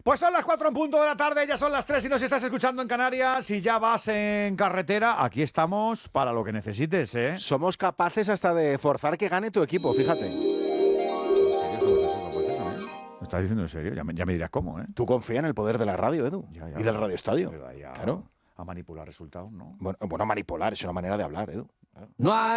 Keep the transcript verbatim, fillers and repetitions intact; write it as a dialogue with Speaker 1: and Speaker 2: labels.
Speaker 1: Pues son las cuatro en punto de la tarde, ya son las tres y nos estás escuchando en Canarias y ya vas en carretera. Aquí estamos para lo que necesites, ¿eh?
Speaker 2: Somos capaces hasta de forzar que gane tu equipo, fíjate.
Speaker 1: ¿Me estás diciendo en serio? Ya me, ya me dirás cómo, ¿eh?
Speaker 2: Tú confía en el poder de la radio, Edu,
Speaker 1: Ya, ya,
Speaker 2: y del Radio Estadio.
Speaker 1: Pero ya
Speaker 2: Claro.
Speaker 1: A manipular resultados, ¿no?
Speaker 2: Bueno, bueno, manipular es una manera de hablar, Edu. Claro.
Speaker 3: No hay